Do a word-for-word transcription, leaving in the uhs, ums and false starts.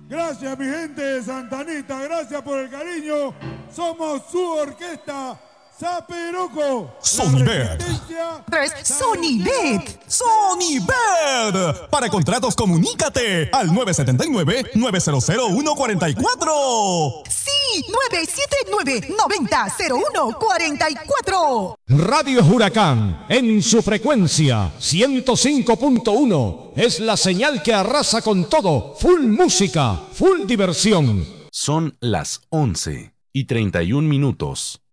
Gracias, mi gente de Santa Anita, gracias por el cariño. Somos su orquesta Zaperoco. Sonibet. Sonibet. Sonibet. Para contratos, comunícate al nueve siete nueve, nueve cero cero, uno cuatro cuatro. Sí, nueve siete nueve, nueve cero cero uno cuatro cuatro. Radio Huracán, en su frecuencia ciento cinco punto uno, es la señal que arrasa con todo. Full música, full diversión. Son las once y treinta y un minutos.